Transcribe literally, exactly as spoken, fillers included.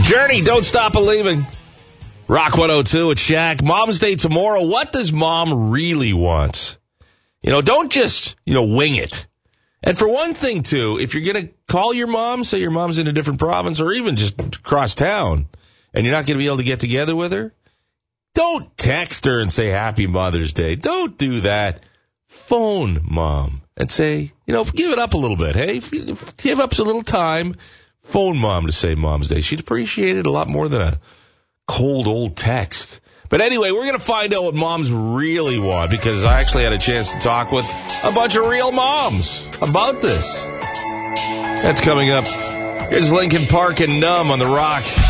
Journey, Don't Stop Believing. Rock one oh two at Shaq. Mom's Day tomorrow. What does mom really want? You know, don't just, you know, wing it. And for one thing, too, if you're going to call your mom, say your mom's in a different province or even just across town, and you're not going to be able to get together with her, don't text her and say Happy Mother's Day. Don't do that. Phone mom and say, you know, give it up a little bit. Hey, give up a little time. Phone mom to say Mom's Day. She'd appreciate it a lot more than a cold old text. But anyway, we're going to find out what moms really want because I actually had a chance to talk with a bunch of real moms about this. That's coming up. Here's Linkin Park and Numb on The Rock.